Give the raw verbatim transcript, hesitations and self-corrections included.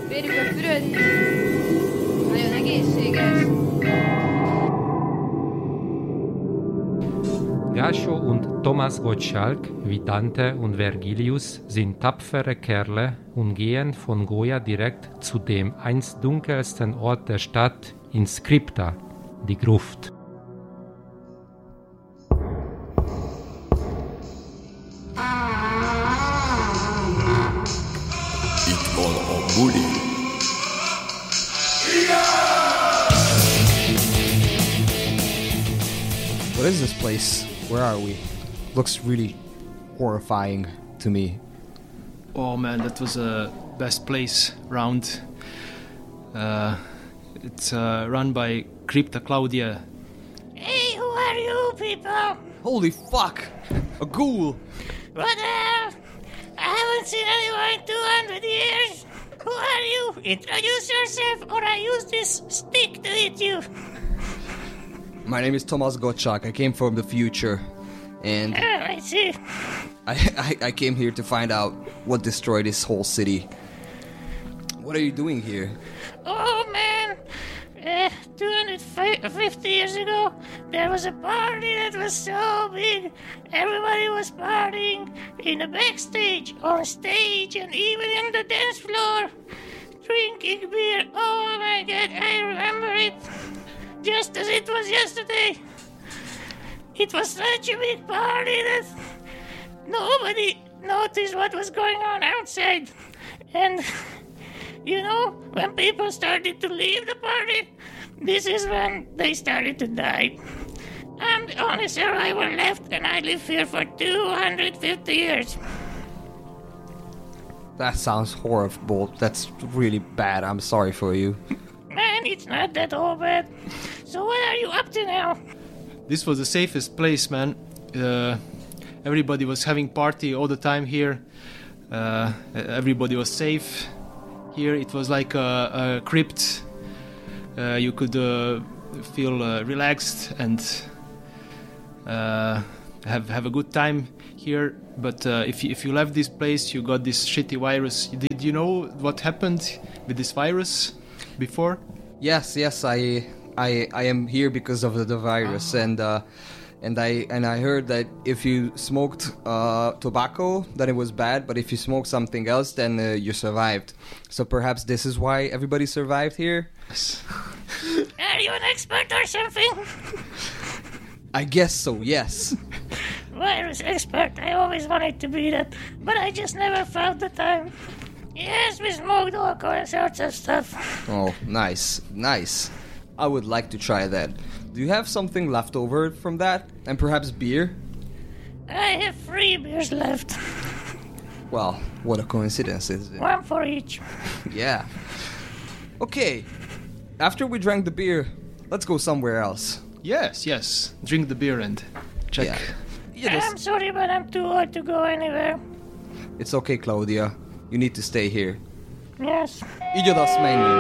Vérjük a füröd. Nagyon egészséges. Gascho und Thomas Gottschalk, wie Dante und Vergilius, sind tapfere Kerle und gehen von Goya direkt zu dem einst dunkelsten Ort der Stadt, ins Krypta, die Gruft. Itt van a buli. What is this place? Where are we? Looks really horrifying to me. Oh man, that was the best place round. Uh, it's uh, run by Crypta Claudia. Hey, who are you people? Holy fuck! A ghoul! What the hell? I haven't seen anyone in two hundred years. Who are you? Introduce yourself or I use this stick to hit you. My name is Thomas Gottschalk. I came from the future. And Oh, I see. I, I, I came here to find out what destroyed this whole city. What are you doing here? Oh man, uh, two hundred fifty years ago, there was a party that was so big. Everybody was partying in the backstage, on stage, and even in the dance floor, drinking beer. Oh my god, I remember it just as it was yesterday. It was such a big party that nobody noticed what was going on outside. And you know, when people started to leave the party, this is when they started to die. I'm the only survivor left, and I live here for two hundred fifty years. That sounds horrible. That's really bad. I'm sorry for you. Man, it's not that all bad. So what are you up to now? This was the safest place, man. Uh, everybody was having party all the time here. Uh, everybody was safe. Here it was like a, a crypt. Uh, you could uh, feel uh, relaxed and uh, have have a good time here. But uh, if you, if you left this place, you got this shitty virus. Did you know what happened with this virus before? Yes, yes, I I I am here because of the, the virus, and uh, and I and I heard that if you smoked uh, tobacco, then it was bad, but if you smoked something else, then uh, you survived. So perhaps this is why everybody survived here. Are you an expert or something? I guess so. Yes. Virus expert. I always wanted to be that, but I just never found the time. Yes, we smoked all sorts of stuff. Oh, nice, nice. I would like to try that. Do you have something left over from that? And perhaps beer? I have three beers left. Well, what a coincidence, isn't it? One for each. Yeah. Okay. After we drank the beer, let's go somewhere else. Yes, yes. Drink the beer and check. Yeah. You just- I'm sorry, but I'm too old to go anywhere. It's okay, Claudia. You need to stay here. Yes. Így odasz menjünk.